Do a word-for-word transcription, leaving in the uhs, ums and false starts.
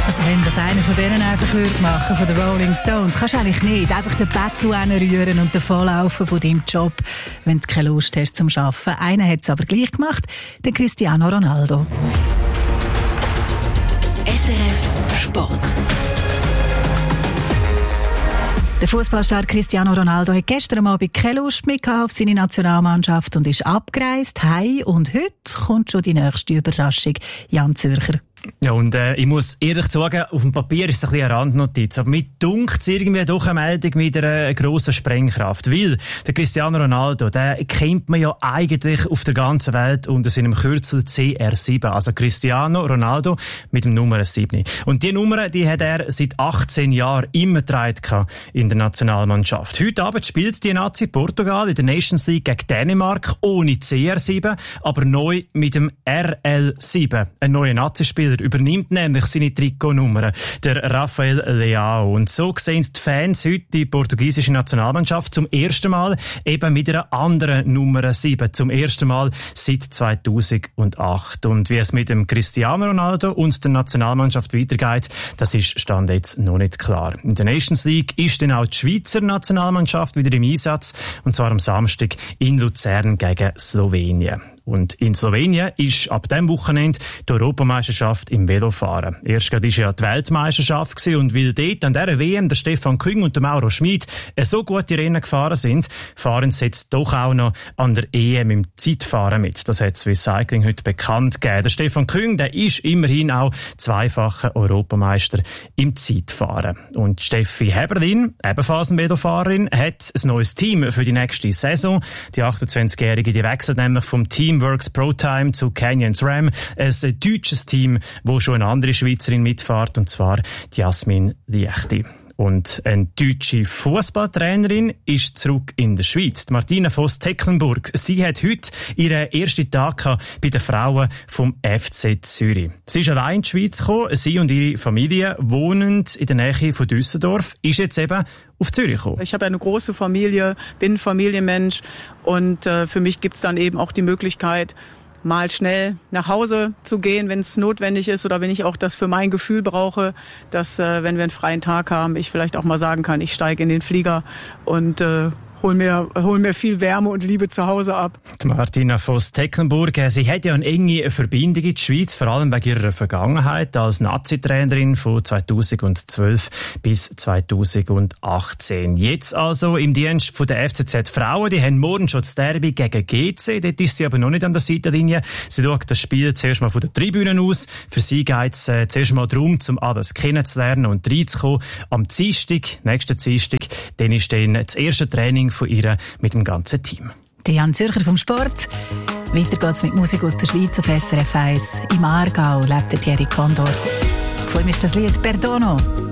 Also wenn das einer von denen einfach würde machen, von den Rolling Stones, kannst du eigentlich nicht einfach den Bettu hinrühren und davonlaufen von deinem Job, wenn du keine Lust hast zum Arbeiten. Einer hat es aber gleich gemacht, der Cristiano Ronaldo. S R F Sport. Der Fußballstar Cristiano Ronaldo hat gestern Abend keine Lust mehr auf seine Nationalmannschaft und ist abgereist heim. Und heute kommt schon die nächste Überraschung. Jan Zürcher. Ja, und äh, ich muss ehrlich sagen, auf dem Papier ist es ein bisschen eine Randnotiz, aber mir dunkt es irgendwie doch eine Meldung mit einer grossen Sprengkraft, weil der Cristiano Ronaldo, den kennt man ja eigentlich auf der ganzen Welt unter seinem Kürzel C R sieben, also Cristiano Ronaldo mit dem Nummer sieben. Und die Nummer, die hat er seit achtzehn Jahren immer getragen in der Nationalmannschaft. Heute Abend spielt die Nazi Portugal in der Nations League gegen Dänemark ohne C R sieben, aber neu mit dem R L sieben, ein neuer Nazi-Spieler übernimmt nämlich seine Trikotnummer, der Rafael Leao. Und so sehen die Fans heute die portugiesische Nationalmannschaft zum ersten Mal eben mit einer anderen Nummer sieben. Zum ersten Mal seit zweitausendacht. Und wie es mit dem Cristiano Ronaldo und der Nationalmannschaft weitergeht, das ist Stand jetzt noch nicht klar. In der Nations League ist dann auch die Schweizer Nationalmannschaft wieder im Einsatz, und zwar am Samstag in Luzern gegen Slowenien. Und in Slowenien ist ab diesem Wochenende die Europameisterschaft im Velofahren. Erst gerade war ja die Weltmeisterschaft gewesen, und weil dort an dieser W M der Stefan Küng und der Mauro Schmid so gute Rennen gefahren sind, fahren sie jetzt doch auch noch an der E M im Zeitfahren mit. Das hat Swiss Cycling heute bekannt gegeben. Der Stefan Küng, der ist immerhin auch zweifacher Europameister im Zeitfahren. Und Steffi Heberlin, ebenfalls eine Velofahrerin, hat ein neues Team für die nächste Saison. Die achtundzwanzigjährige, die wechselt nämlich vom Team Works Pro Time zu Canyons Ram, ein deutsches Team, wo schon eine andere Schweizerin mitfährt, und zwar die Jasmin Liechti. Und eine deutsche Fußballtrainerin ist zurück in der Schweiz. Die Martina Voss-Tecklenburg. Sie hat heute ihren ersten Tag bei den Frauen vom F C Zürich. Sie ist allein in die Schweiz gekommen. Sie und ihre Familie wohnen in der Nähe von Düsseldorf. Ist jetzt eben auf Zürich gekommen. Ich habe eine große Familie, bin Familienmensch, und äh, für mich gibt es dann eben auch die Möglichkeit, mal schnell nach Hause zu gehen, wenn es notwendig ist, oder wenn ich auch das für mein Gefühl brauche, dass, äh, wenn wir einen freien Tag haben, ich vielleicht auch mal sagen kann, ich steige in den Flieger und äh, hol mir, hol mir viel Wärme und Liebe zu Hause ab. Die Martina Voss-Tecklenburg, sie hat ja eine enge Verbindung in die Schweiz, vor allem wegen ihrer Vergangenheit als Nazi-Trainerin von zweitausendzwölf bis zweitausendachtzehn. Jetzt also im Dienst von der F C Z Frauen. Die haben morgen schon das Derby gegen G C. Dort ist sie aber noch nicht an der Seitenlinie. Sie schaut das Spiel zuerst mal von der Tribüne aus. Für sie geht es äh, zuerst mal darum, um alles kennenzulernen und reinzukommen. Am Dienstag, nächsten Dienstag, dann ist dann das erste Training von ihr mit dem ganzen Team. Der Jan Zürcher vom Sport. Weiter geht's mit Musik aus der Schweiz auf S R F eins. Im Aargau lebt Thierry Condor. Vor allem ist das Lied «Perdono».